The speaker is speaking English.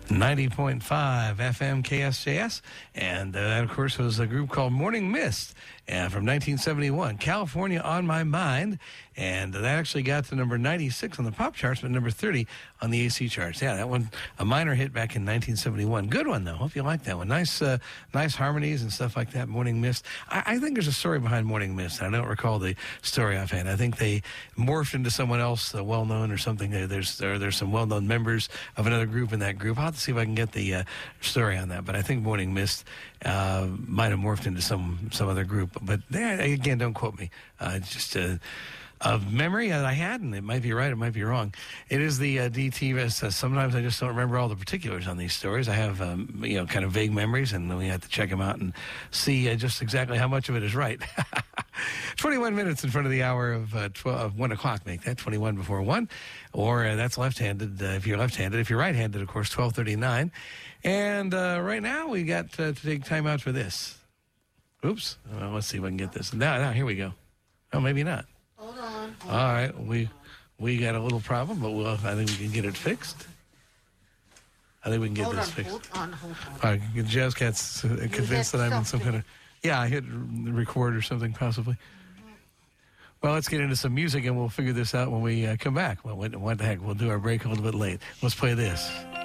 90.5 FM KSJS. And that, of course, was a group called Morning Mist from 1971. California on My Mind. And that actually got to number 96 on the pop charts, but number 30 on the AC charts. Yeah, that one, a minor hit back in 1971. Good one, though. Hope you like that one. Nice harmonies and stuff like that, Morning Mist. I think there's a story behind Morning Mist. I don't recall the story offhand. I think they morphed into someone else, well-known or something. There's some well-known members of another group in that group. I'll have to see if I can get the story on that. But I think Morning Mist might have morphed into some other group. But again, don't quote me. Just of memory that I had, and it might be right, it might be wrong. It is the DT. Sometimes I just don't remember all the particulars on these stories. I have, kind of vague memories, and then we have to check them out and see just exactly how much of it is right. 21 minutes in front of the hour of 1 o'clock. Make that 21 before 1. Or that's left-handed if you're left-handed. If you're right-handed, of course, 12:39. And right now we got to take time out for this. Oops. Well, let's see if I can get this. Now, here we go. Oh, maybe not. Hold on. All right, we got a little problem, but I think we can get it fixed. I think we can get this fixed. Hold on. All right, Jazz Cat's convinced that I'm in some kind of... Yeah, I hit record or something, possibly. Well, let's get into some music, and we'll figure this out when we come back. Well, what the heck? We'll do our break a little bit late. Let's play this.